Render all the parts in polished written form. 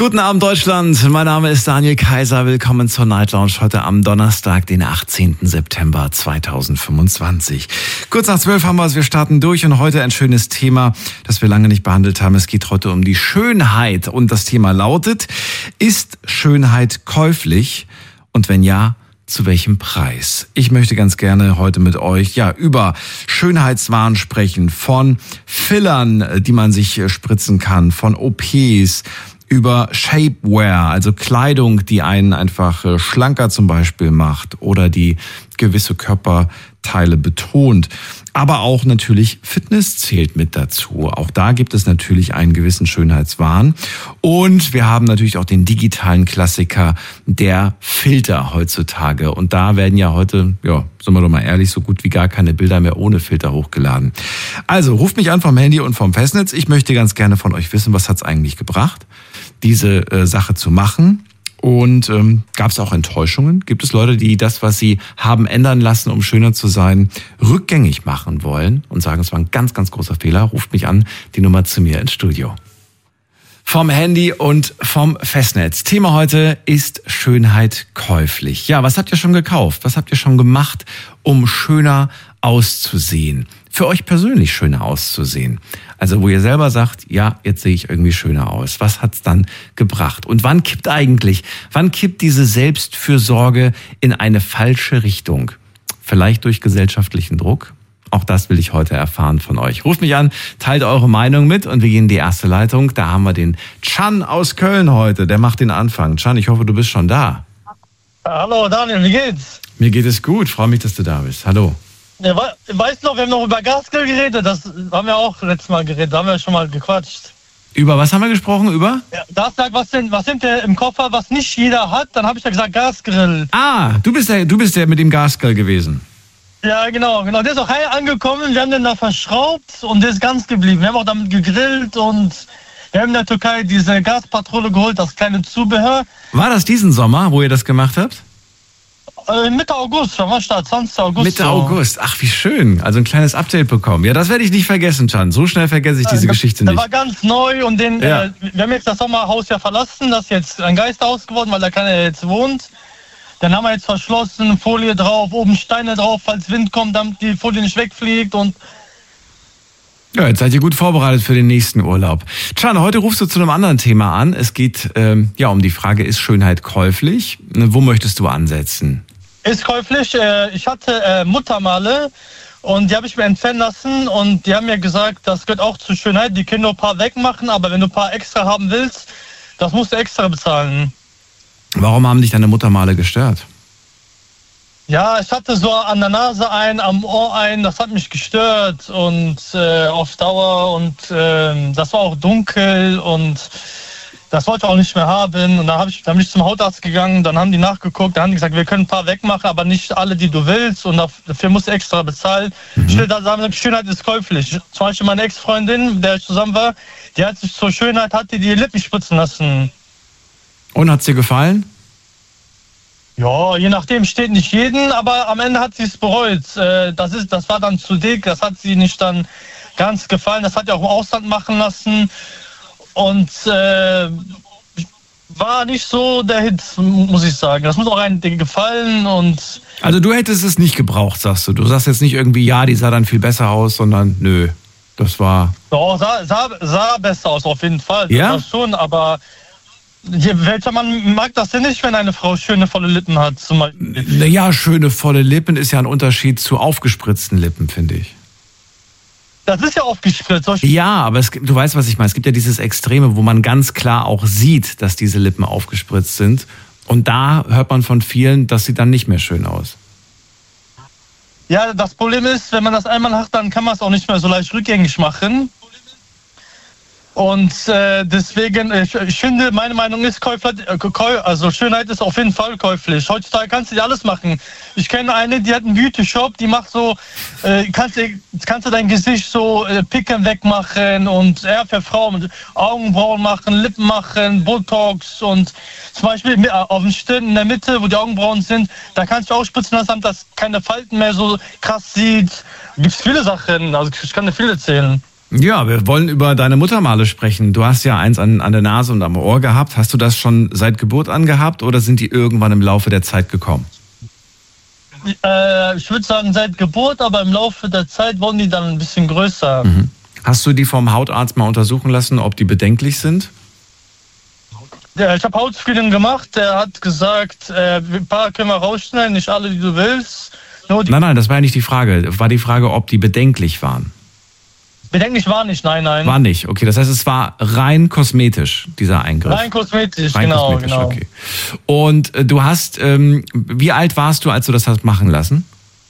Guten Abend Deutschland, mein Name ist Daniel Kaiser, willkommen zur Night Lounge heute am Donnerstag, den 18. September 2025. Kurz nach 12 haben wir es, wir starten durch und heute ein schönes Thema, das wir lange nicht behandelt haben. Es geht heute um die Schönheit und das Thema lautet, ist Schönheit käuflich und wenn ja, zu welchem Preis? Ich möchte ganz gerne heute mit euch über Schönheitswahn sprechen, von Fillern, die man sich spritzen kann, von OPs, über Shapewear, also Kleidung, die einen einfach schlanker zum Beispiel macht oder die gewisse Körperteile betont. Aber auch natürlich Fitness zählt mit dazu. Auch da gibt es natürlich einen gewissen Schönheitswahn. Und wir haben natürlich auch den digitalen Klassiker der Filter heutzutage. Und da werden ja heute, sind wir doch mal ehrlich, so gut wie gar keine Bilder mehr ohne Filter hochgeladen. Also ruft mich an vom Handy und vom Festnetz. Ich möchte ganz gerne von euch wissen, was hat's eigentlich gebracht, diese Sache zu machen. Und gab es auch Enttäuschungen? Gibt es Leute, die das, was sie haben ändern lassen, um schöner zu sein, rückgängig machen wollen und sagen, es war ein ganz, ganz großer Fehler? Ruft mich an, die Nummer zu mir ins Studio. Vom Handy und vom Festnetz. Thema heute ist Schönheit käuflich. Ja, was habt ihr schon gekauft? Was habt ihr schon gemacht, um schöner auszusehen? Für euch persönlich schöner auszusehen. Also wo ihr selber sagt, ja, jetzt sehe ich irgendwie schöner aus. Was hat's dann gebracht? Und wann kippt diese Selbstfürsorge in eine falsche Richtung? Vielleicht durch gesellschaftlichen Druck? Auch das will ich heute erfahren von euch. Ruft mich an, teilt eure Meinung mit und wir gehen in die erste Leitung. Da haben wir den Can aus Köln heute, der macht den Anfang. Can, ich hoffe, du bist schon da. Hallo Daniel, wie geht's? Mir geht es gut, freue mich, dass du da bist. Hallo. Ja, weißt du noch, wir haben noch über Gasgrill geredet, das haben wir auch letztes Mal geredet, da haben wir schon mal gequatscht. Über was haben wir gesprochen? Über? Ja, da hast du gesagt, was sind im Koffer, was nicht jeder hat, dann habe ich ja gesagt Gasgrill. Ah, du bist der mit dem Gasgrill gewesen. Ja, genau, der ist auch heil angekommen, wir haben den da verschraubt und der ist ganz geblieben. Wir haben auch damit gegrillt und wir haben in der Türkei diese Gaspatrone geholt, das kleine Zubehör. War das diesen Sommer, wo ihr das gemacht habt? Mitte August, schon mal Start, 20. August. Mitte August, ach wie schön, also ein kleines Update bekommen. Ja, das werde ich nicht vergessen, Can, so schnell vergesse ich diese Geschichte nicht. Der war ganz neu und wir haben jetzt das Sommerhaus ja verlassen, das ist jetzt ein Geisterhaus geworden, weil da keiner jetzt wohnt. Dann haben wir jetzt verschlossen, Folie drauf, oben Steine drauf, falls Wind kommt, damit die Folie nicht wegfliegt und... Ja, jetzt seid ihr gut vorbereitet für den nächsten Urlaub. Can, heute rufst du zu einem anderen Thema an. Es geht um die Frage, ist Schönheit käuflich? Wo möchtest du ansetzen? Ist käuflich. Ich hatte Muttermale und die habe ich mir entfernen lassen und die haben mir gesagt, das gehört auch zur Schönheit. Die können nur ein paar wegmachen, aber wenn du ein paar extra haben willst, das musst du extra bezahlen. Warum haben dich deine Muttermale gestört? Ja, ich hatte so an der Nase am Ohr das hat mich gestört und auf Dauer und das war auch dunkel und das wollte ich auch nicht mehr haben. Und dann bin ich zum Hautarzt gegangen, dann haben die nachgeguckt, dann haben die gesagt, wir können ein paar wegmachen, aber nicht alle, die du willst und dafür musst du extra bezahlen. Ich will da sagen, Schönheit ist käuflich. Zum Beispiel meine Ex-Freundin, mit der ich zusammen war, die hat sich zur Schönheit, die Lippen spritzen lassen. Und hat's dir gefallen? Ja, je nachdem, steht nicht jeden, aber am Ende hat sie es bereut. Das war dann zu dick, das hat sie nicht dann ganz gefallen. Das hat sie auch im Ausland machen lassen und war nicht so der Hit, muss ich sagen. Das muss auch einem gefallen und... Also du hättest es nicht gebraucht, sagst du. Du sagst jetzt nicht irgendwie, ja, die sah dann viel besser aus, sondern nö, das war... Doch, sah besser aus, auf jeden Fall. Ja? Das schon, aber... Welcher Mann mag das denn nicht, wenn eine Frau schöne, volle Lippen hat? Zum Beispiel? Naja, schöne, volle Lippen ist ja ein Unterschied zu aufgespritzten Lippen, finde ich. Das ist ja aufgespritzt. Ja, aber du weißt, was ich meine. Es gibt ja dieses Extreme, wo man ganz klar auch sieht, dass diese Lippen aufgespritzt sind. Und da hört man von vielen, das sieht dann nicht mehr schön aus. Ja, das Problem ist, wenn man das einmal hat, dann kann man es auch nicht mehr so leicht rückgängig machen. Und deswegen, ich finde, meine Meinung ist, also Schönheit ist auf jeden Fall käuflich. Heutzutage kannst du dir alles machen. Ich kenne eine, die hat einen Beauty-Shop, die macht so, kannst du dein Gesicht so Picken wegmachen und für Frauen Augenbrauen machen, Lippen machen, Botox und zum Beispiel auf den Stirn in der Mitte, wo die Augenbrauen sind, da kannst du auch spritzen lassen, dass keine Falten mehr so krass sieht. Gibt viele Sachen, also ich kann dir viel erzählen. Ja, wir wollen über deine Muttermale sprechen. Du hast ja eins an der Nase und am Ohr gehabt. Hast du das schon seit Geburt an gehabt oder sind die irgendwann im Laufe der Zeit gekommen? Ich würde sagen seit Geburt, aber im Laufe der Zeit wurden die dann ein bisschen größer. Mhm. Hast du die vom Hautarzt mal untersuchen lassen, ob die bedenklich sind? Ja, ich habe Hautscreening gemacht. Der hat gesagt, ein paar können wir rausschneiden, nicht alle, die du willst. Nur die Nein, das war ja nicht die Frage. War die Frage, ob die bedenklich waren? Bedenklich war nicht, nein. War nicht, okay. Das heißt, es war rein kosmetisch, dieser Eingriff. Rein kosmetisch, rein genau. Kosmetisch, okay. Und du hast, wie alt warst du, als du das hast machen lassen?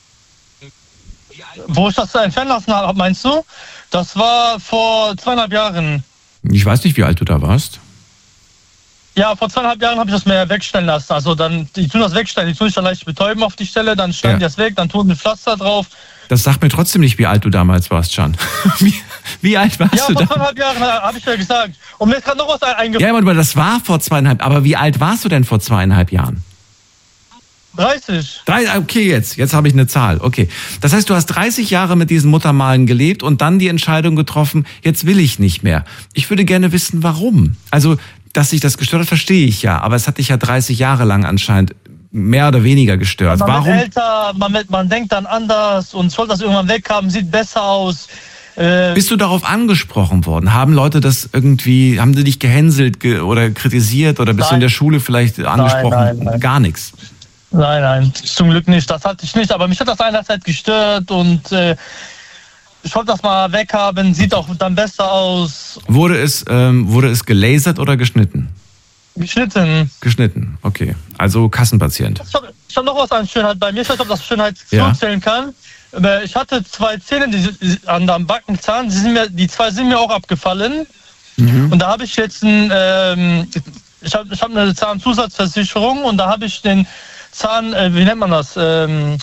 Wo ich das entfernen lassen habe, meinst du? Das war vor 2,5 Jahren. Ich weiß nicht, wie alt du da warst. Ja, vor 2,5 Jahren habe ich das mir wegstellen lassen. Also dann, die tun das wegstellen, die tun sich dann leicht betäuben auf die Stelle, dann schneiden die das weg, dann tun ein Pflaster drauf. Das sagt mir trotzdem nicht, wie alt du damals warst, Can. Wie alt warst du da? Ja, vor 2,5 Jahren habe ich ja gesagt. Und mir ist gerade noch was eingefallen. Ja, aber das war vor 2,5. Aber wie alt warst du denn vor 2,5 Jahren? 30. Okay, jetzt habe ich eine Zahl. Okay. Das heißt, du hast 30 Jahre mit diesen Muttermalen gelebt und dann die Entscheidung getroffen, jetzt will ich nicht mehr. Ich würde gerne wissen, warum. Also, dass sich das gestört hat, verstehe ich ja. Aber es hat dich ja 30 Jahre lang anscheinend mehr oder weniger gestört. Man wird älter, man denkt dann anders und soll das irgendwann weghaben, sieht besser aus. Bist du darauf angesprochen worden? Haben Leute das irgendwie, haben sie dich gehänselt oder kritisiert oder bist du in der Schule vielleicht angesprochen? Nein. Gar nichts. Nein, zum Glück nicht. Das hatte ich nicht, aber mich hat das einerseits gestört und ich wollte das mal weghaben, sieht auch dann besser aus. Wurde es gelasert oder geschnitten? Geschnitten, okay. Also Kassenpatient. Ich hab noch was an Schönheit bei mir. Ich weiß nicht, ob das Schönheit zuzählen kann. Ich hatte 2 Zähne an dem Backenzahn. Die 2 sind mir auch abgefallen. Mhm. Und da habe ich jetzt ich hab eine Zahnzusatzversicherung und da habe ich den Zahn, wie nennt man das? Wenn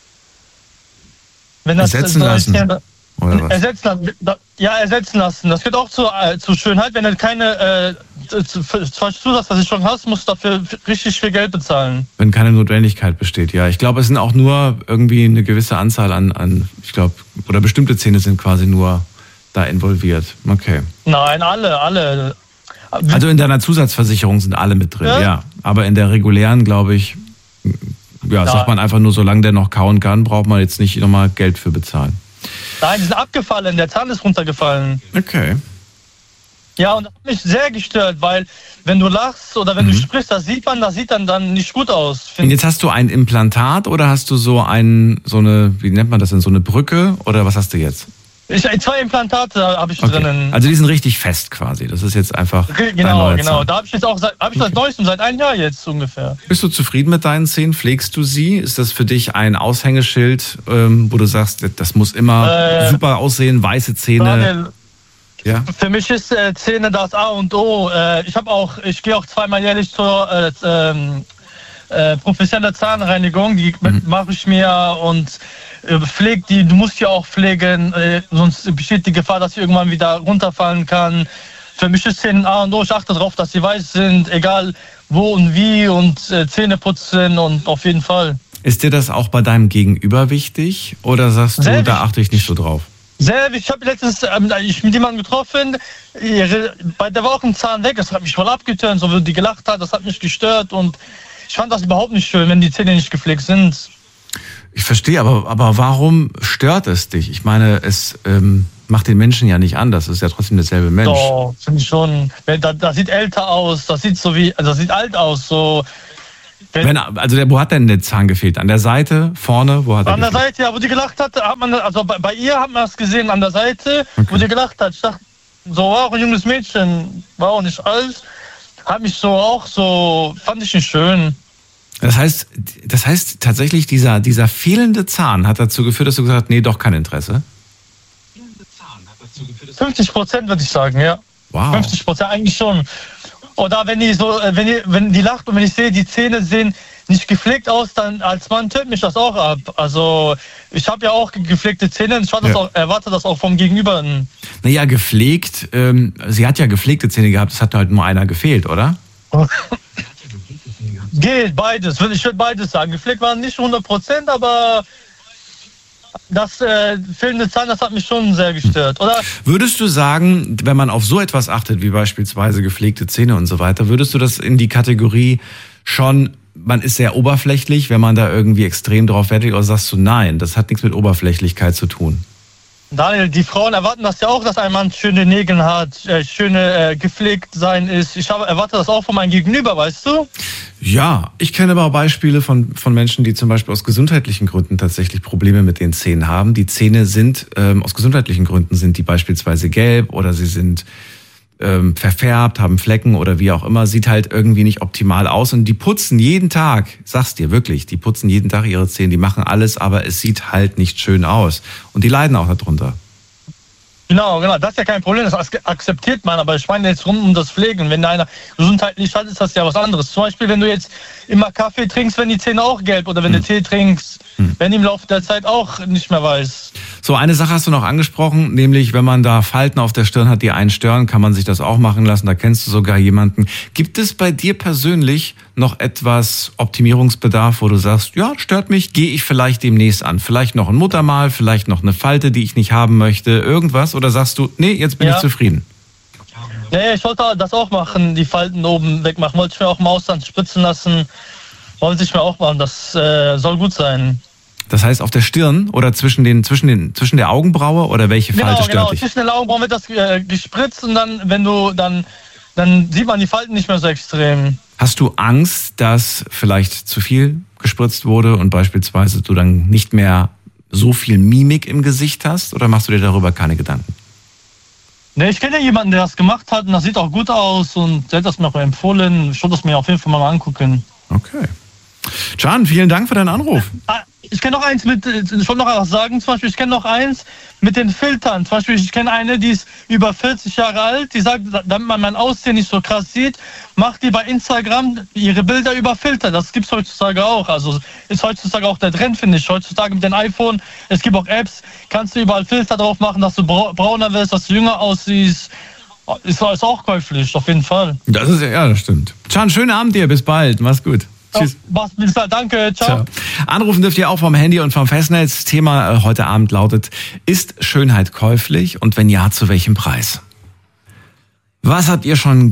das ersetzen lassen. Oder was? Ersetzen lassen. Das gehört auch zur Schönheit. Wenn du keine Zusatzversicherung hast, musst du dafür richtig viel Geld bezahlen. Wenn keine Notwendigkeit besteht, ja. Ich glaube, es sind auch nur irgendwie eine gewisse Anzahl an ich glaube, oder bestimmte Zähne sind quasi nur da involviert. Okay. Nein, alle. Also in deiner Zusatzversicherung sind alle mit drin, ja. Aber in der regulären, glaube ich, sagt man einfach nur, solange der noch kauen kann, braucht man jetzt nicht nochmal Geld für bezahlen. Nein, die sind abgefallen, der Zahn ist runtergefallen. Okay. Ja, und das hat mich sehr gestört, weil wenn du lachst oder wenn du sprichst, das sieht dann nicht gut aus. Und jetzt hast du ein Implantat oder hast du so eine, wie nennt man das denn, so eine Brücke oder was hast du jetzt? 2 Implantate habe ich drinnen. Also die sind richtig fest quasi. Das ist jetzt einfach. Genau. Da habe ich jetzt auch seit neuestem, seit 1 Jahr jetzt ungefähr. Bist du zufrieden mit deinen Zähnen? Pflegst du sie? Ist das für dich ein Aushängeschild, wo du sagst, das muss immer super aussehen, weiße Zähne? Daniel, ja? Für mich ist Zähne das A und O. Ich gehe auch 2-mal jährlich zur professionelle Zahnreinigung, die mache ich mir und pflegt die, du musst die auch pflegen, sonst besteht die Gefahr, dass sie irgendwann wieder runterfallen kann. Für mich ist Zähne A und O, ich achte darauf, dass sie weiß sind, egal wo und wie und Zähne putzen und auf jeden Fall. Ist dir das auch bei deinem Gegenüber wichtig oder sagst du, da achte ich nicht so drauf? Sehr, ich habe letztens mit jemandem getroffen, der war auch ein Zahn weg, das hat mich voll abgetönt, so wie die gelacht hat, das hat mich gestört und ich fand das überhaupt nicht schön, wenn die Zähne nicht gepflegt sind. Ich verstehe, aber warum stört es dich? Ich meine, es macht den Menschen ja nicht anders, es ist ja trotzdem derselbe Mensch. Doch, finde ich schon. Das sieht älter aus, das sieht sieht alt aus, so. Wo hat denn der Zahn gefehlt? An der Seite, vorne, wo hat er gefehlt? An der Seite, ja, wo die gelacht hat, bei ihr hat man das gesehen, an der Seite, wo die gelacht hat. Ich dachte, war auch ein junges Mädchen, war auch nicht alt, hat mich fand ich nicht schön. Das heißt tatsächlich, dieser fehlende Zahn hat dazu geführt, dass du gesagt hast, nee, doch kein Interesse? 50% würde ich sagen, ja. Wow. 50% eigentlich schon. Oder wenn die lacht und wenn ich sehe, die Zähne sehen nicht gepflegt aus, dann als Mann tönt mich das auch ab. Also ich habe ja auch gepflegte Zähne und ich erwarte das auch vom Gegenüber. Naja, gepflegt, sie hat ja gepflegte Zähne gehabt, es hat halt nur einer gefehlt, oder? Geht, beides. Ich würde beides sagen. Gepflegt waren nicht 100%, aber das fehlende Zahn, das hat mich schon sehr gestört. Oder? Würdest du sagen, wenn man auf so etwas achtet, wie beispielsweise gepflegte Zähne und so weiter, würdest du das in die Kategorie schon, man ist sehr oberflächlich, wenn man da irgendwie extrem drauf Wert legt, oder sagst du, nein, das hat nichts mit Oberflächlichkeit zu tun? Daniel, die Frauen erwarten das ja auch, dass ein Mann schöne Nägel hat, gepflegt sein ist. Ich erwarte das auch von meinem Gegenüber, weißt du? Ja, ich kenne aber auch Beispiele von Menschen, die zum Beispiel aus gesundheitlichen Gründen tatsächlich Probleme mit den Zähnen haben. Die Zähne sind, aus gesundheitlichen Gründen sind die beispielsweise gelb oder sie sind verfärbt, haben Flecken oder wie auch immer, sieht halt irgendwie nicht optimal aus. Und die putzen jeden Tag, sag's dir wirklich, die putzen jeden Tag ihre Zähne, die machen alles, aber es sieht halt nicht schön aus. Und die leiden auch darunter. Genau, das ist ja kein Problem, das akzeptiert man, aber ich meine jetzt rund um das Pflegen. Wenn einer gesundheitlich hat, ist das ja was anderes. Zum Beispiel, wenn du jetzt immer Kaffee trinkst, werden die Zähne auch gelb, oder wenn du Tee trinkst, werden die im Laufe der Zeit auch nicht mehr weiß. So, eine Sache hast du noch angesprochen, nämlich wenn man da Falten auf der Stirn hat, die einen stören, kann man sich das auch machen lassen, da kennst du sogar jemanden. Gibt es bei dir persönlich noch etwas Optimierungsbedarf, wo du sagst, ja, stört mich, gehe ich vielleicht demnächst an? Vielleicht noch ein Muttermal, vielleicht noch eine Falte, die ich nicht haben möchte, irgendwas? Oder sagst du, nee, jetzt bin ich zufrieden? Nee, ich wollte das auch machen, die Falten oben wegmachen. Wollte ich mir auch im Ausland spritzen lassen. Wollte ich mir auch machen, das soll gut sein. Das heißt auf der Stirn oder zwischen der Augenbraue oder welche Falte stört dich? Zwischen der Augenbraue wird das gespritzt und dann sieht man die Falten nicht mehr so extrem. Hast du Angst, dass vielleicht zu viel gespritzt wurde und beispielsweise du dann nicht mehr so viel Mimik im Gesicht hast, oder machst du dir darüber keine Gedanken? Ne, ich kenne ja jemanden, der das gemacht hat und das sieht auch gut aus und der hat das mir auch empfohlen. Ich würde das mir auf jeden Fall mal angucken. Okay. Can, vielen Dank für deinen Anruf. Ich kenne noch eins ich wollte noch was sagen, zum Beispiel, ich kenne noch eins mit den Filtern. Zum Beispiel, ich kenne eine, die ist über 40 Jahre alt, die sagt, damit man mein Aussehen nicht so krass sieht, macht die bei Instagram ihre Bilder über Filter. Das gibt's heutzutage auch. Also ist heutzutage auch der Trend, finde ich. Heutzutage mit dem iPhone, es gibt auch Apps, kannst du überall Filter drauf machen, dass du brauner wirst, dass du jünger aussiehst. Ist auch käuflich, auf jeden Fall. Das stimmt. Can, schönen Abend dir, bis bald, mach's gut. Tschüss. Danke, ciao. Anrufen dürft ihr auch vom Handy und vom Festnetz. Thema heute Abend lautet, ist Schönheit käuflich und wenn ja, zu welchem Preis? Was habt ihr schon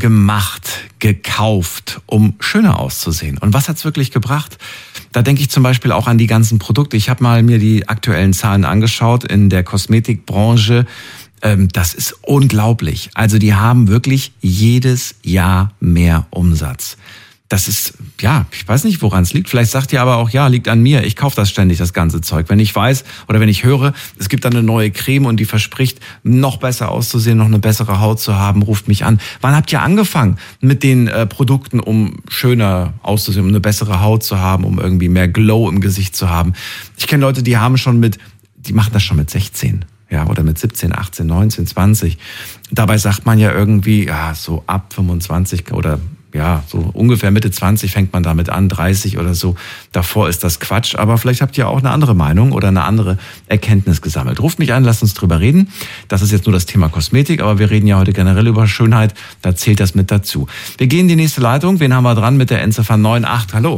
gekauft, um schöner auszusehen? Und was hat's wirklich gebracht? Da denke ich zum Beispiel auch an die ganzen Produkte. Ich habe mal mir die aktuellen Zahlen angeschaut in der Kosmetikbranche. Das ist unglaublich. Also die haben wirklich jedes Jahr mehr Umsatz. Das ist, ich weiß nicht, woran es liegt. Vielleicht sagt ihr aber auch, liegt an mir. Ich kaufe das ständig, das ganze Zeug. Wenn ich weiß oder wenn ich höre, es gibt dann eine neue Creme und die verspricht, noch besser auszusehen, noch eine bessere Haut zu haben, ruft mich an. Wann habt ihr angefangen mit den Produkten, um schöner auszusehen, um eine bessere Haut zu haben, um irgendwie mehr Glow im Gesicht zu haben? Ich kenne Leute, die machen das schon mit 16. Ja, oder mit 17, 18, 19, 20. Dabei sagt man ja irgendwie, so ab 25 oder so ungefähr Mitte 20 fängt man damit an, 30 oder so. Davor ist das Quatsch, aber vielleicht habt ihr auch eine andere Meinung oder eine andere Erkenntnis gesammelt. Ruft mich an, lasst uns drüber reden. Das ist jetzt nur das Thema Kosmetik, aber wir reden ja heute generell über Schönheit, da zählt das mit dazu. Wir gehen in die nächste Leitung. Wen haben wir dran mit der Endziffer 98? Hallo.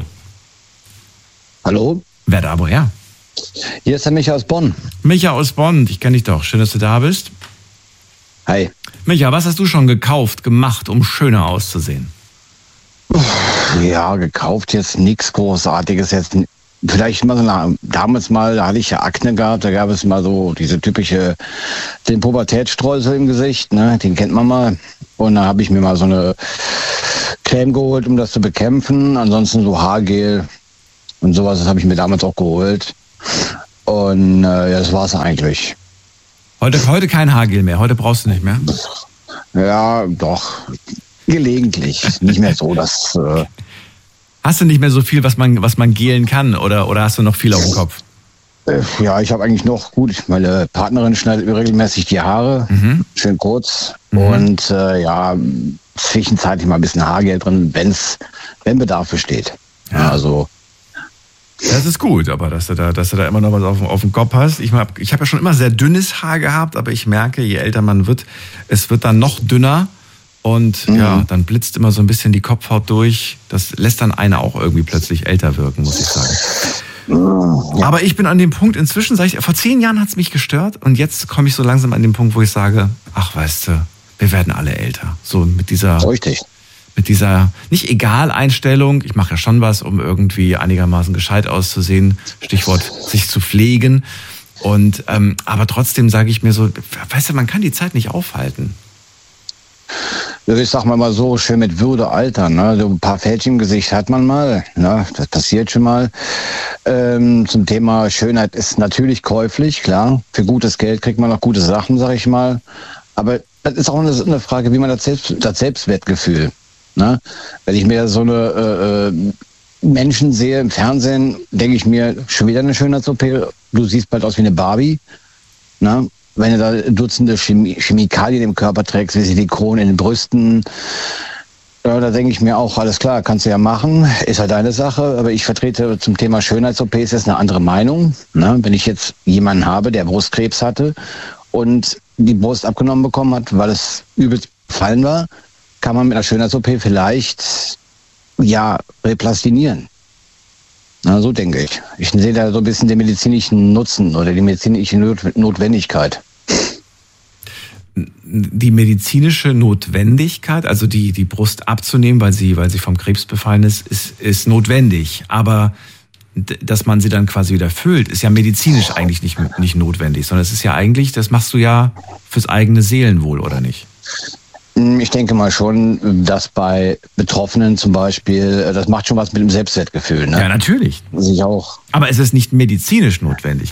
Hallo. Wer da woher? Hier ist der Micha aus Bonn. Micha aus Bonn, ich kenne dich doch. Schön, dass du da bist. Hi. Micha, was hast du schon gemacht, um schöner auszusehen? Ja, gekauft jetzt nichts Großartiges. Jetzt vielleicht mal so damals mal, da hatte ich ja Akne gehabt, da gab es mal so den Pubertätsstreusel im Gesicht, ne, den kennt man mal. Und da habe ich mir mal so eine Creme geholt, um das zu bekämpfen. Ansonsten so Haargel und sowas, das habe ich mir damals auch geholt. Und das war's eigentlich. Heute kein Haargel mehr, heute brauchst du nicht mehr? Ja, doch. Gelegentlich. Nicht mehr so, dass... Hast du nicht mehr so viel, was man gelen kann, oder hast du noch viel auf dem Kopf? Ja, ich habe eigentlich noch, meine Partnerin schneidet mir regelmäßig die Haare, schön kurz. Und zwischenzeitlich mal ein bisschen Haargel drin, wenn Bedarf besteht. Ja, also... Das ist gut, aber dass du da immer noch was auf dem Kopf hast. Ich habe ja schon immer sehr dünnes Haar gehabt, aber ich merke, je älter man wird, es wird dann noch dünner. Und dann blitzt immer so ein bisschen die Kopfhaut durch. Das lässt dann einen auch irgendwie plötzlich älter wirken, muss ich sagen. Aber ich bin an dem Punkt, inzwischen sage ich, vor 10 Jahren hat es mich gestört und jetzt komme ich so langsam an den Punkt, wo ich sage, ach weißt du, wir werden alle älter. So mit dieser... Richtig. Mit dieser nicht egal Einstellung, ich mache ja schon was, um irgendwie einigermaßen gescheit auszusehen, Stichwort sich zu pflegen. Und aber trotzdem sage ich mir so, weißt du, man kann die Zeit nicht aufhalten. Also ich sag mal so, schön mit Würde altern. Ne? So ein paar Fältchen im Gesicht hat man mal. Ne? Das passiert schon mal. Zum Thema Schönheit ist natürlich käuflich, klar. Für gutes Geld kriegt man auch gute Sachen, sag ich mal. Aber das ist auch eine Frage, wie man das Selbstwertgefühl. Ne? Wenn ich mir so eine Menschen sehe im Fernsehen, denke ich mir, schon wieder eine Schönheits-OP. Du siehst bald aus wie eine Barbie. Ne? Wenn du da Dutzende Chemikalien im Körper trägst, wie Silikon in den Brüsten, da denke ich mir auch, alles klar, kannst du ja machen, ist halt deine Sache. Aber ich vertrete zum Thema Schönheits-OPs jetzt eine andere Meinung. Ne? Wenn ich jetzt jemanden habe, der Brustkrebs hatte und die Brust abgenommen bekommen hat, weil es übelst befallen war, kann man mit einer Schönheits-OP vielleicht, ja, replastinieren. Na, so denke ich. Ich sehe da so ein bisschen den medizinischen Nutzen oder die medizinische Notwendigkeit. Die medizinische Notwendigkeit, also die Brust abzunehmen, weil sie vom Krebs befallen ist notwendig. Aber dass man sie dann quasi wieder füllt, ist ja medizinisch eigentlich nicht notwendig, sondern es ist ja eigentlich, das machst du ja fürs eigene Seelenwohl, oder nicht? Ich denke mal schon, dass bei Betroffenen zum Beispiel, das macht schon was mit dem Selbstwertgefühl. Ne? Ja, natürlich. Sich auch. Aber es ist nicht medizinisch notwendig.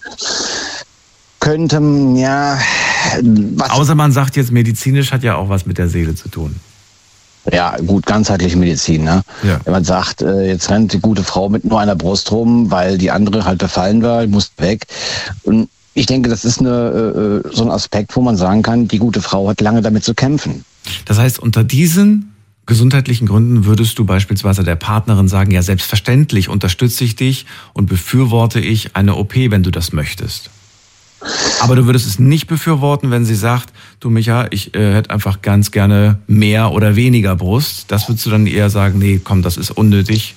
Könnte, ja. Außer man sagt jetzt, medizinisch hat ja auch was mit der Seele zu tun. Ja, gut, ganzheitliche Medizin. Ne? Ja. Wenn man sagt, jetzt rennt die gute Frau mit nur einer Brust rum, weil die andere halt befallen war, muss weg. Und ich denke, das ist so ein Aspekt, wo man sagen kann, die gute Frau hat lange damit zu kämpfen. Das heißt, unter diesen gesundheitlichen Gründen würdest du beispielsweise der Partnerin sagen, ja, selbstverständlich unterstütze ich dich und befürworte ich eine OP, wenn du das möchtest. Aber du würdest es nicht befürworten, wenn sie sagt, du Micha, ich hätte einfach ganz gerne mehr oder weniger Brust. Das würdest du dann eher sagen, nee, komm, das ist unnötig.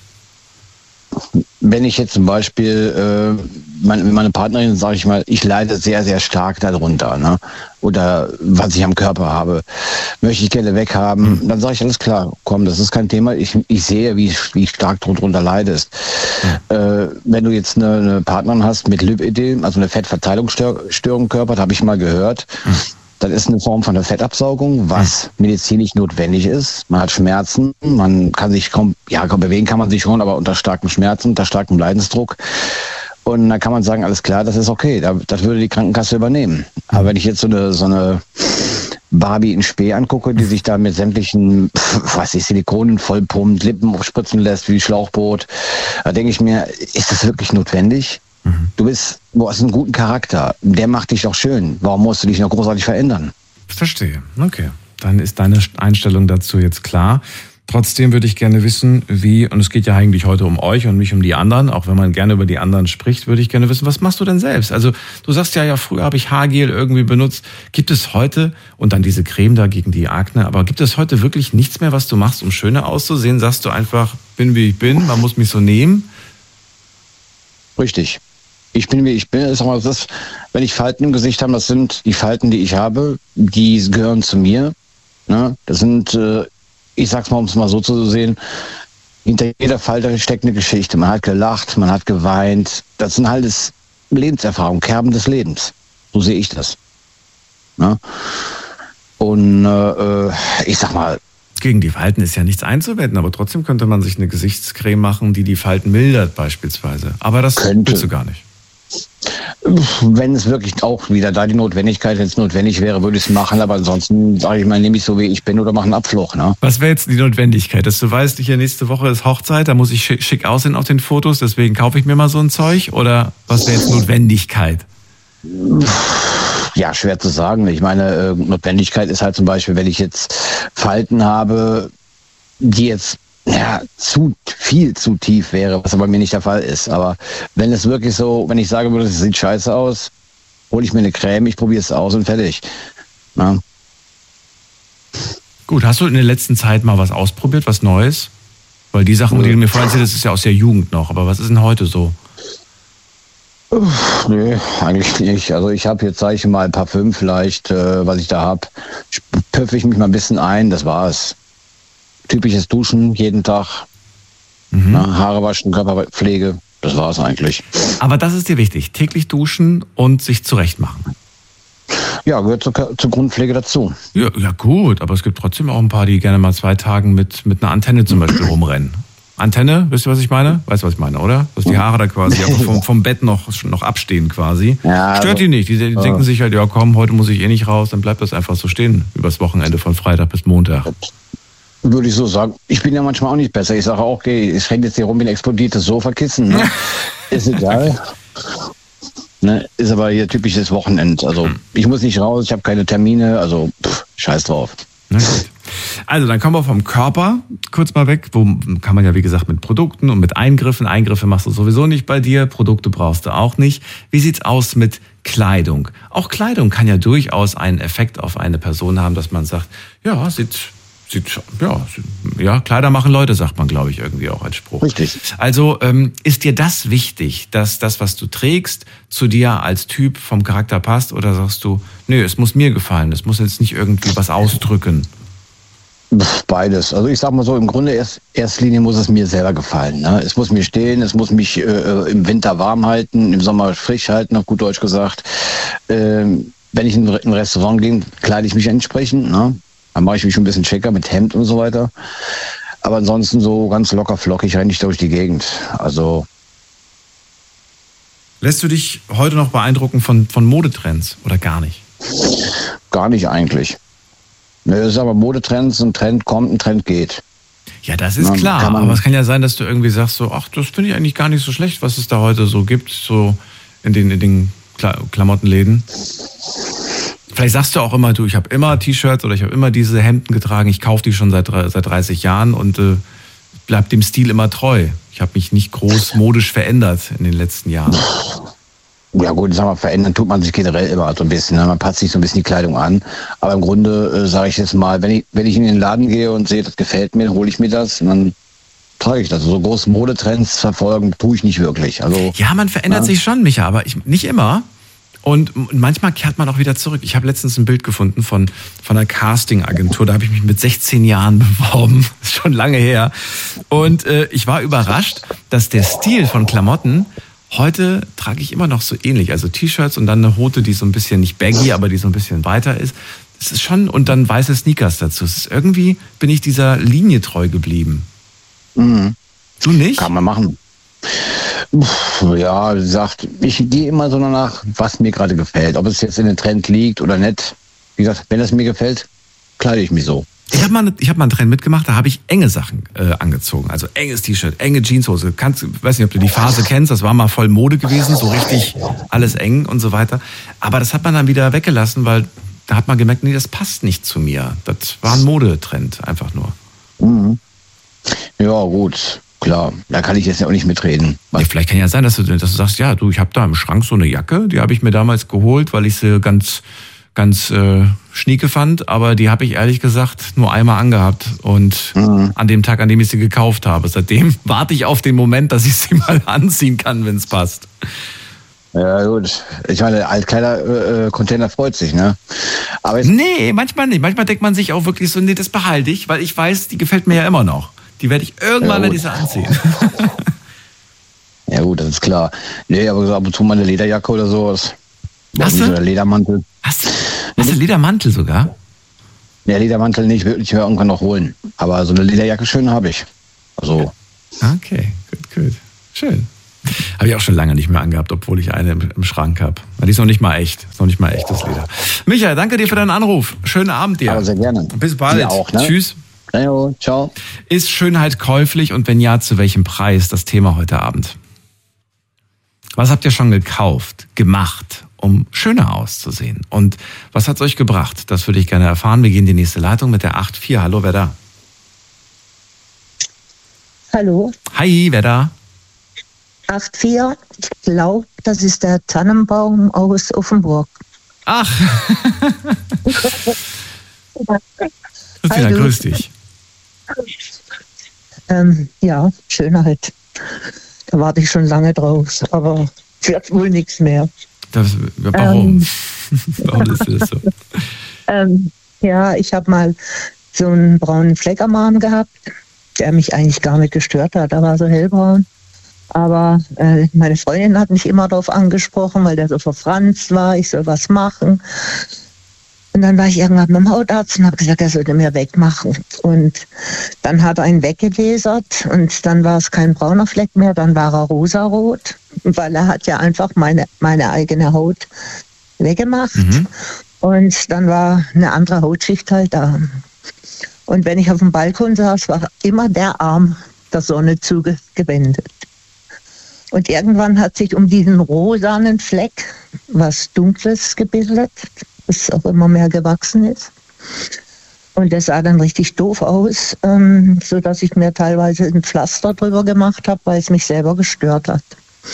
Wenn ich jetzt zum Beispiel meine Partnerin, sage ich mal, ich leide sehr, sehr stark darunter, ne? Oder was ich am Körper habe, möchte ich gerne weghaben, dann sage ich, alles klar, komm, das ist kein Thema, ich sehe, wie stark du darunter leidest. Wenn du jetzt eine Partnerin hast mit Lipödem, also eine Fettverteilungsstörung im Körper, das habe ich mal gehört, das ist eine Form von der Fettabsaugung, was medizinisch notwendig ist. Man hat Schmerzen, man kann sich kaum bewegen kann man sich schon, aber unter starken Schmerzen, unter starkem Leidensdruck. Und dann kann man sagen, alles klar, das ist okay, das würde die Krankenkasse übernehmen. Aber wenn ich jetzt so eine Barbie in Spee angucke, die sich da mit sämtlichen, Silikonen vollpumpt, Lippen aufspritzen lässt wie Schlauchboot, da denke ich mir, ist das wirklich notwendig? Du hast einen guten Charakter, der macht dich doch schön. Warum musst du dich noch großartig verändern? Verstehe, okay. Dann ist deine Einstellung dazu jetzt klar. Trotzdem würde ich gerne wissen, und es geht ja eigentlich heute um euch und nicht um die anderen, auch wenn man gerne über die anderen spricht, würde ich gerne wissen, was machst du denn selbst? Also du sagst ja, früher habe ich Haargel irgendwie benutzt. Gibt es heute, und dann diese Creme da gegen die Akne, aber gibt es heute wirklich nichts mehr, was du machst, um schöner auszusehen? Sagst du einfach, bin wie ich bin, man muss mich so nehmen? Richtig. Ich bin wie ich bin. Ich sag mal, wenn ich Falten im Gesicht habe, das sind die Falten, die ich habe, die gehören zu mir. Ne? Das sind, ich sag's mal, um es mal so zu sehen, hinter jeder Falte steckt eine Geschichte. Man hat gelacht, man hat geweint. Das sind halt Lebenserfahrungen, Kerben des Lebens. So sehe ich das. Ne? Und ich sag mal, gegen die Falten ist ja nichts einzuwenden, aber trotzdem könnte man sich eine Gesichtscreme machen, die Falten mildert beispielsweise. Aber das willst du gar nicht. Wenn es wirklich auch wieder da die Notwendigkeit, wenn es notwendig wäre, würde ich es machen. Aber ansonsten, sage ich mal, nehme ich so, wie ich bin oder mache einen Abflug. Ne? Was wäre jetzt die Notwendigkeit? Dass du weißt, hier nächste Woche ist Hochzeit, da muss ich schick aussehen auf den Fotos, deswegen kaufe ich mir mal so ein Zeug? Oder was wäre jetzt Notwendigkeit? Ja, schwer zu sagen. Ich meine, Notwendigkeit ist halt zum Beispiel, wenn ich jetzt Falten habe, die jetzt zu tief wäre, was aber bei mir nicht der Fall ist. Aber wenn es wirklich so, wenn ich sage würde, es sieht scheiße aus, hole ich mir eine Creme, ich probiere es aus und fertig. Na? Gut, hast du in der letzten Zeit mal was ausprobiert, was Neues? Weil die Sachen, die du mir vorhin erzählt hast, ist ja aus der Jugend noch. Aber was ist denn heute so? Nee, eigentlich nicht. Also ich habe jetzt, sage ich mal, Parfüm vielleicht, was ich da habe. Pöffe ich mich mal ein bisschen ein, das war's. Typisches Duschen jeden Tag. Haare waschen, Körperpflege, das war's eigentlich. Aber das ist dir wichtig, täglich duschen und sich zurechtmachen. Ja, gehört zur Grundpflege dazu. Ja, gut, aber es gibt trotzdem auch ein paar, die gerne mal 2 Tagen mit einer Antenne zum Beispiel rumrennen. Antenne, wisst ihr, was ich meine? Weißt du, was ich meine, oder? Dass die Haare da quasi vom Bett noch abstehen quasi. Ja, stört die nicht. Die denken sich halt, ja komm, heute muss ich eh nicht raus, dann bleibt das einfach so stehen übers Wochenende von Freitag bis Montag. Würde ich so sagen. Ich bin ja manchmal auch nicht besser. Ich sage auch, okay, ich renn jetzt hier rum wie ein explodiertes Sofakissen. Ne? Ist egal. Ne? Ist aber hier typisches Wochenend. Also ich muss nicht raus, ich habe keine Termine, also scheiß drauf. Also dann kommen wir vom Körper kurz mal weg. Wo kann man ja wie gesagt mit Produkten und mit Eingriffen. Eingriffe machst du sowieso nicht bei dir, Produkte brauchst du auch nicht. Wie sieht's aus mit Kleidung? Auch Kleidung kann ja durchaus einen Effekt auf eine Person haben, dass man sagt, ja, Kleider machen Leute, sagt man, glaube ich, irgendwie auch als Spruch. Richtig. Also ist dir das wichtig, dass das, was du trägst, zu dir als Typ vom Charakter passt? Oder sagst du, nö, es muss mir gefallen, es muss jetzt nicht irgendwie was ausdrücken? Beides. Also ich sag mal so, im Grunde erster Linie muss es mir selber gefallen. Ne? Es muss mir stehen, es muss mich im Winter warm halten, im Sommer frisch halten, auf gut Deutsch gesagt. Wenn ich in ein Restaurant gehe, kleide ich mich entsprechend, ne? Dann mache ich mich schon ein bisschen schicker mit Hemd und so weiter. Aber ansonsten so ganz locker flockig renne ich durch die Gegend. Also. Lässt du dich heute noch beeindrucken von Modetrends oder gar nicht? Gar nicht eigentlich. Es ist aber Modetrends, ein Trend kommt, ein Trend geht. Ja, das ist klar. Aber es kann ja sein, dass du irgendwie sagst so, ach, das finde ich eigentlich gar nicht so schlecht, was es da heute so gibt, so in den Klamottenläden. Vielleicht sagst du auch immer, ich habe immer T-Shirts oder ich habe immer diese Hemden getragen, ich kaufe die schon seit 30 Jahren und bleib dem Stil immer treu. Ich habe mich nicht groß modisch verändert in den letzten Jahren. Ja gut, sag mal, verändern tut man sich generell immer so ein bisschen. Ne? Man passt sich so ein bisschen die Kleidung an. Aber im Grunde sage ich jetzt mal, wenn ich in den Laden gehe und sehe, das gefällt mir, hole ich mir das und dann trage ich das. So große Modetrends verfolgen tue ich nicht wirklich. Also, ja, man verändert sich schon, Micha, aber nicht immer. Und manchmal kehrt man auch wieder zurück. Ich habe letztens ein Bild gefunden von einer Casting-Agentur. Da habe ich mich mit 16 Jahren beworben. Das ist schon lange her. Und ich war überrascht, dass der Stil von Klamotten, heute trage ich immer noch so ähnlich. Also T-Shirts und dann eine Hote, die so ein bisschen nicht baggy, aber die so ein bisschen weiter ist. Das ist schon, und dann weiße Sneakers dazu. Es ist irgendwie, bin ich dieser Linie treu geblieben. Mhm. Du nicht? Kann man machen. Ja, wie gesagt, ich gehe immer so danach, was mir gerade gefällt. Ob es jetzt in den Trend liegt oder nicht. Wie gesagt, wenn es mir gefällt, kleide ich mich so. Ich hab mal einen Trend mitgemacht, da habe ich enge Sachen angezogen. Also enges T-Shirt, enge Jeanshose. Weiß nicht, ob du die Phase kennst, das war mal voll Mode gewesen, so richtig alles eng und so weiter. Aber das hat man dann wieder weggelassen, weil da hat man gemerkt, nee, das passt nicht zu mir. Das war ein Modetrend, einfach nur. Mhm. Ja, gut. Klar, da kann ich jetzt ja auch nicht mitreden. Nee, vielleicht kann ja sein, dass du sagst, ja, ich habe da im Schrank so eine Jacke, die habe ich mir damals geholt, weil ich sie ganz schnieke fand, aber die habe ich ehrlich gesagt nur einmal angehabt und an dem Tag, an dem ich sie gekauft habe. Seitdem warte ich auf den Moment, dass ich sie mal anziehen kann, wenn es passt. Ja gut, ich meine, der Altkleider-Container freut sich, ne? Aber nee, manchmal nicht. Manchmal denkt man sich auch wirklich so, nee, das behalte ich, weil ich weiß, die gefällt mir ja immer noch. Die werde ich irgendwann, wenn ich sie anziehen. Ja gut, das ist klar. Nee, aber so ab und zu mal eine Lederjacke oder sowas. Hast du? Oder Ledermantel. Hast du Ledermantel sogar? Ja, Ledermantel nicht, würde ich mir irgendwann noch holen. Aber so eine Lederjacke schön habe ich. Also. Okay, gut. Schön. Habe ich auch schon lange nicht mehr angehabt, obwohl ich eine im Schrank habe. Die ist noch nicht mal echt. Ist noch nicht mal echtes Leder. Michael, danke dir für deinen Anruf. Schönen Abend dir. Aber sehr gerne. Bis bald. Dir auch, ne? Tschüss. Hallo, ciao. Ist Schönheit käuflich und wenn ja, zu welchem Preis? Das Thema heute Abend. Was habt ihr schon gekauft, gemacht, um schöner auszusehen? Und was hat's euch gebracht? Das würde ich gerne erfahren. Wir gehen in die nächste Leitung mit der 8.4. Hallo, wer da? Hallo. Hi, wer da? 8.4. Ich glaube, das ist der Tannenbaum aus Offenburg. Ach. Christina, grüß dich. Ja, Schönheit. Da warte ich schon lange drauf. Aber es wird wohl nichts mehr. Warum? Warum ist das so? Ja, ich habe mal so einen braunen Fleck am Arm gehabt, der mich eigentlich gar nicht gestört hat. Der war so hellbraun. Aber meine Freundin hat mich immer darauf angesprochen, weil der so verfranst war, ich soll was machen. Und dann war ich irgendwann beim Hautarzt und habe gesagt, er sollte mir wegmachen. Und dann hat er ihn weggelasert und dann war es kein brauner Fleck mehr, dann war er rosarot, weil er hat ja einfach meine eigene Haut weggemacht. Und dann war eine andere Hautschicht halt da. Und wenn ich auf dem Balkon saß, war immer der Arm der Sonne zugewendet. Und irgendwann hat sich um diesen rosanen Fleck was Dunkles gebildet, das auch immer mehr gewachsen ist. Und das sah dann richtig doof aus, sodass ich mir teilweise ein Pflaster drüber gemacht habe, weil es mich selber gestört hat.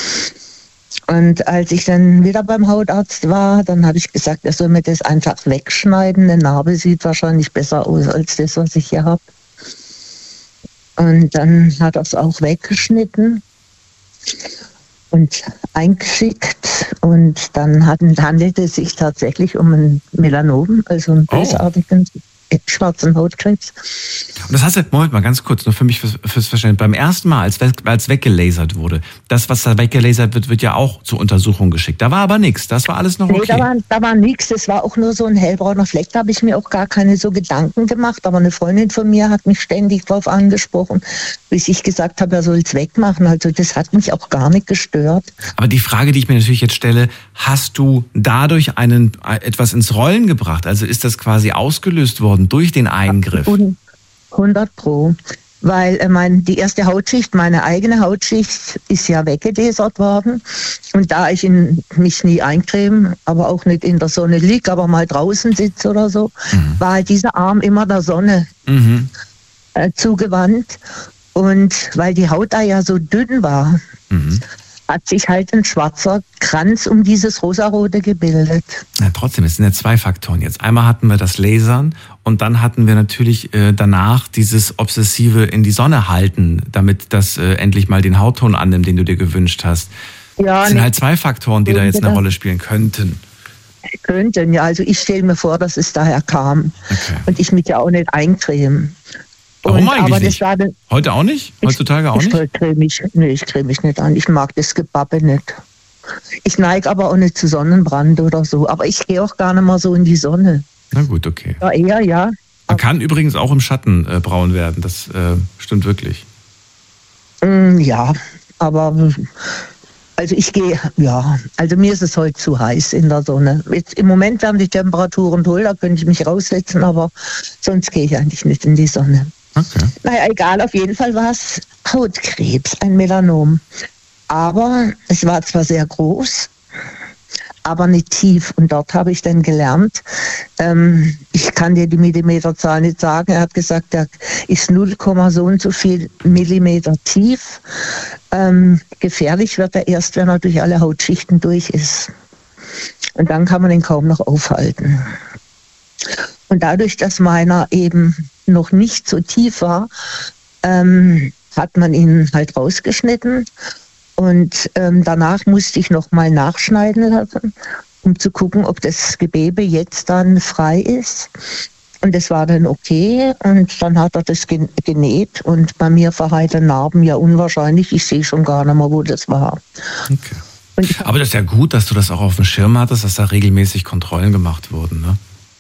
Und als ich dann wieder beim Hautarzt war, dann habe ich gesagt, er soll mir das einfach wegschneiden. Eine Narbe sieht wahrscheinlich besser aus als das, was ich hier habe. Und dann hat er es auch weggeschnitten und eingeschickt. Und dann handelte es sich tatsächlich um ein Melanom, also einen bösartigen schwarzen Hautkrebs. Und das hast du, Moment mal, ganz kurz, nur für mich fürs Verständnis. Beim ersten Mal, als weggelasert wurde, das, was da weggelasert wird, wird ja auch zur Untersuchung geschickt. Da war aber nichts, das war alles noch okay. Nee, da war nichts, das war auch nur so ein hellbrauner Fleck. Da habe ich mir auch gar keine so Gedanken gemacht. Aber eine Freundin von mir hat mich ständig drauf angesprochen, bis ich gesagt habe, er soll es wegmachen. Also das hat mich auch gar nicht gestört. Aber die Frage, die ich mir natürlich jetzt stelle, hast du dadurch etwas ins Rollen gebracht? Also ist das quasi ausgelöst worden durch den Eingriff? 100%. Weil die erste Hautschicht, meine eigene Hautschicht, ist ja weggelasert worden. Und da ich mich nie eincreme, aber auch nicht in der Sonne liege, aber mal draußen sitze oder so, war halt dieser Arm immer der Sonne zugewandt. Und weil die Haut da ja so dünn war, hat sich halt ein schwarzer Kranz um dieses Rosarote gebildet. Ja, trotzdem, es sind ja zwei Faktoren jetzt. Einmal hatten wir das Lasern und dann hatten wir natürlich danach dieses obsessive in die Sonne halten, damit das endlich mal den Hautton annimmt, den du dir gewünscht hast. Ja, das sind halt zwei Faktoren, die da jetzt eine Rolle spielen könnten. Könnten, ja. Also ich stelle mir vor, dass es daher kam. Okay. Und ich mich ja auch nicht eincreme. Warum eigentlich nicht? Heute auch nicht? Heutzutage auch nicht? Ich creme mich nicht an. Ich mag das Gebabbe nicht. Ich neige aber auch nicht zu Sonnenbrand oder so. Aber ich gehe auch gar nicht mal so in die Sonne. Na gut, okay. Ja, eher, ja. Man kann übrigens auch im Schatten braun werden. Das stimmt wirklich. Ja, aber also also mir ist es heute zu heiß in der Sonne. Jetzt, im Moment werden die Temperaturen toll, da könnte ich mich raussetzen, aber sonst gehe ich eigentlich nicht in die Sonne. Okay. Naja, egal, auf jeden Fall war es Hautkrebs, ein Melanom. Aber es war zwar sehr groß, aber nicht tief. Und dort habe ich dann gelernt, ich kann dir die Millimeterzahl nicht sagen, er hat gesagt, er ist 0, so und so viel Millimeter tief. Gefährlich wird er erst, wenn er durch alle Hautschichten durch ist. Und dann kann man ihn kaum noch aufhalten. Und dadurch, dass meiner eben noch nicht so tief war, hat man ihn halt rausgeschnitten. Und danach musste ich nochmal nachschneiden lassen, um zu gucken, ob das Gewebe jetzt dann frei ist. Und das war dann okay. Und dann hat er das genäht. Und bei mir verheilten Narben ja unwahrscheinlich. Ich sehe schon gar nicht mehr, wo das war. Okay. Aber das ist ja gut, dass du das auch auf dem Schirm hattest, dass da regelmäßig Kontrollen gemacht wurden, ne?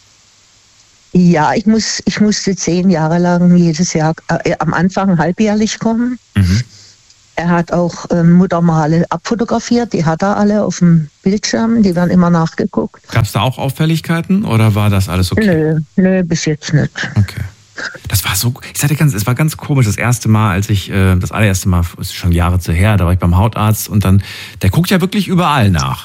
Ja, ich musste 10 Jahre lang jedes Jahr am Anfang halbjährlich kommen. Er hat auch Muttermale abfotografiert, die hat er alle auf dem Bildschirm, die werden immer nachgeguckt. Gab es da auch Auffälligkeiten oder war das alles okay? Nö, bis jetzt nicht. Okay. Das war so, es war ganz komisch, das allererste Mal, ist schon Jahre her, da war ich beim Hautarzt und dann, der guckt ja wirklich überall nach.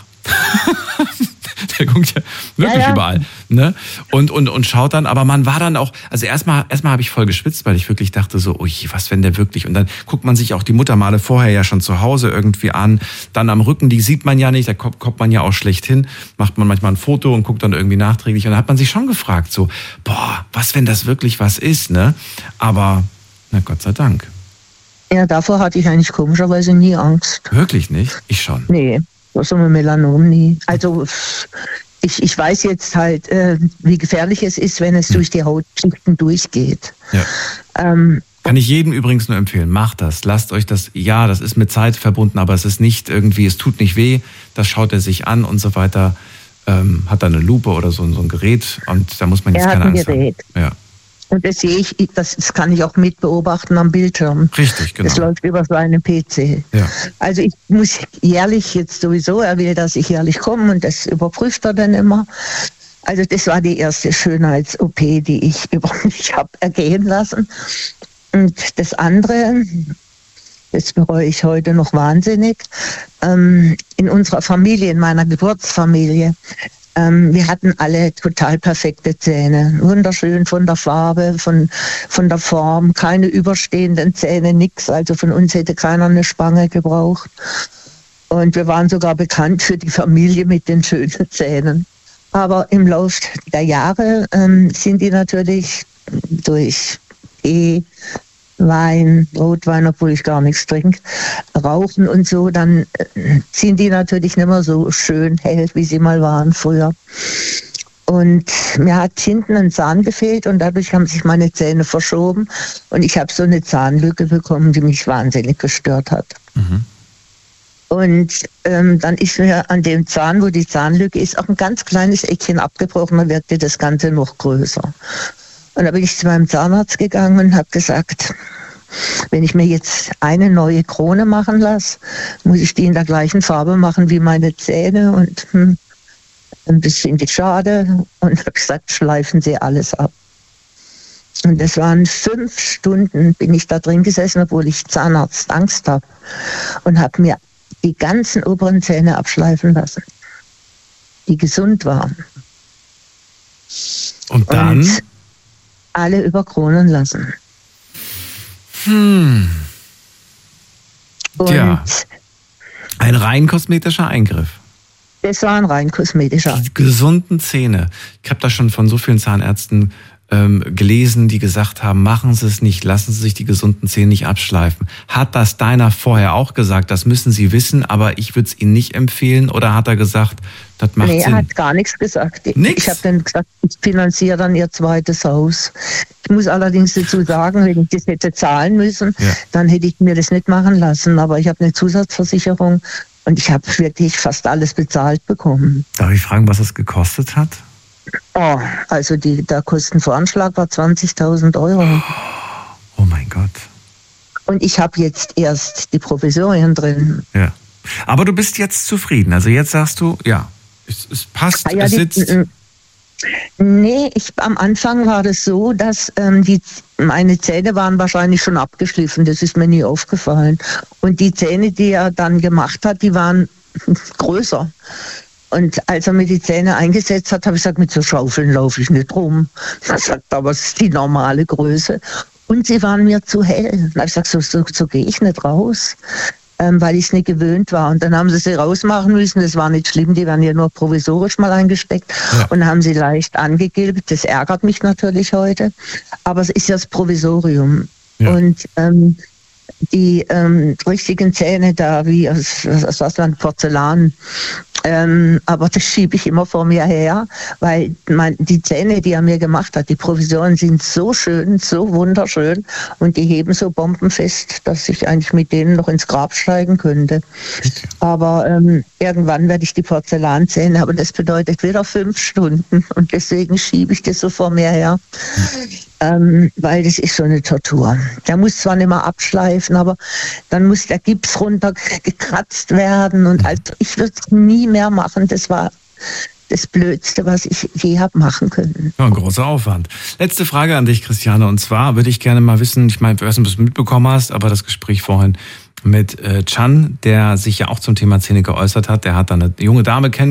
Der guckt ja wirklich überall, ne? Und schaut dann, aber man war dann auch, also erstmal habe ich voll geschwitzt, weil ich wirklich dachte so, ui, was wenn der wirklich, und dann guckt man sich auch die Muttermale vorher ja schon zu Hause irgendwie an, dann am Rücken, die sieht man ja nicht, da kommt man ja auch schlecht hin, macht man manchmal ein Foto und guckt dann irgendwie nachträglich und dann hat man sich schon gefragt so, boah, was wenn das wirklich was ist, ne? Aber, na Gott sei Dank. Ja, davor hatte ich eigentlich komischerweise nie Angst. Wirklich nicht? Ich schon. Nee. So ein Melanom nie. Also ich weiß jetzt halt, wie gefährlich es ist, wenn es durch die Hautschichten durchgeht. Ja. Kann ich jedem übrigens nur empfehlen, macht das. Lasst euch das, ja, das ist mit Zeit verbunden, aber es ist nicht irgendwie, es tut nicht weh, das schaut er sich an und so weiter. Hat da eine Lupe oder so ein Gerät und da muss man jetzt keine Angst haben. Ja. Und das sehe ich, das kann ich auch mit beobachten am Bildschirm. Richtig, genau. Das läuft über seinen PC. Ja. Also ich muss jährlich jetzt sowieso, er will, dass ich jährlich komme und das überprüft er dann immer. Also das war die erste Schönheits-OP, die ich über mich habe ergehen lassen. Und das andere, das bereue ich heute noch wahnsinnig, in unserer Familie, in meiner Geburtsfamilie, wir hatten alle total perfekte Zähne, wunderschön von der Farbe, von der Form, keine überstehenden Zähne, nix. Also von uns hätte keiner eine Spange gebraucht. Und wir waren sogar bekannt für die Familie mit den schönen Zähnen. Aber im Laufe der Jahre sind die natürlich durch Wein, Rotwein, obwohl ich gar nichts trinke, Rauchen und so, dann sind die natürlich nicht mehr so schön hell, wie sie mal waren früher. Und mir hat hinten ein Zahn gefehlt und dadurch haben sich meine Zähne verschoben und ich habe so eine Zahnlücke bekommen, die mich wahnsinnig gestört hat. Mhm. Und dann ist mir an dem Zahn, wo die Zahnlücke ist, auch ein ganz kleines Eckchen abgebrochen, dann wirkte das Ganze noch größer. Und da bin ich zu meinem Zahnarzt gegangen und habe gesagt, wenn ich mir jetzt eine neue Krone machen lasse, muss ich die in der gleichen Farbe machen wie meine Zähne und das finde ich schade. Und habe gesagt, schleifen Sie alles ab. Und das waren 5 Stunden, bin ich da drin gesessen, obwohl ich Zahnarztangst habe und habe mir die ganzen oberen Zähne abschleifen lassen, die gesund waren. Und dann? Und alle überkronen lassen. Und ja, ein rein kosmetischer Eingriff. Das war ein rein kosmetischer. Die gesunden Zähne. Ich habe da schon von so vielen Zahnärzten gelesen, die gesagt haben, machen Sie es nicht, lassen Sie sich die gesunden Zähne nicht abschleifen. Hat das deiner vorher auch gesagt, das müssen Sie wissen, aber ich würde es Ihnen nicht empfehlen? Oder hat er gesagt, das macht Sinn? Er hat gar nichts gesagt. Nix? Ich habe dann gesagt, ich finanziere dann Ihr zweites Haus. Ich muss allerdings dazu sagen, wenn ich das hätte zahlen müssen, dann hätte ich mir das nicht machen lassen. Aber ich habe eine Zusatzversicherung und ich habe wirklich fast alles bezahlt bekommen. Darf ich fragen, was es gekostet hat? Oh, also der Kostenvoranschlag war 20.000 Euro. Oh mein Gott. Und ich habe jetzt erst die Provisorien drin. Ja. Aber du bist jetzt zufrieden. Also jetzt sagst du, ja, es passt, es sitzt. Nee, am Anfang war das so, dass meine Zähne waren wahrscheinlich schon abgeschliffen. Das ist mir nie aufgefallen. Und die Zähne, die er dann gemacht hat, die waren größer. Und als er mir die Zähne eingesetzt hat, habe ich gesagt, mit so Schaufeln laufe ich nicht rum. Er sagt, aber es ist die normale Größe. Und sie waren mir zu hell. Dann habe ich gesagt, so gehe ich nicht raus, weil ich es nicht gewöhnt war. Und dann haben sie rausmachen müssen. Das war nicht schlimm, die werden ja nur provisorisch mal eingesteckt. Ja. Und haben sie leicht angegilbt. Das ärgert mich natürlich heute. Aber es ist ja das Provisorium. Ja. Und die richtigen Zähne da, wie aus Porzellan, aber das schiebe ich immer vor mir her, weil die Zähne, die er mir gemacht hat, die Provisoren sind so schön, so wunderschön und die heben so bombenfest, dass ich eigentlich mit denen noch ins Grab steigen könnte. Okay. Aber irgendwann werde ich die Porzellanzähne, aber das bedeutet wieder 5 Stunden und deswegen schiebe ich das so vor mir her. Weil das ist so eine Tortur. Der muss zwar nicht mehr abschleifen, aber dann muss der Gips runtergekratzt werden und also ich würde es nie mehr machen. Das war das Blödste, was ich je habe machen können. Ja, ein großer Aufwand. Letzte Frage an dich, Christiane, und zwar würde ich gerne mal wissen, ich meine, ich weiß nicht, ob du es mitbekommen hast, aber das Gespräch vorhin mit Can, der sich ja auch zum Thema Zähne geäußert hat, der hat da eine junge Dame kennengelernt,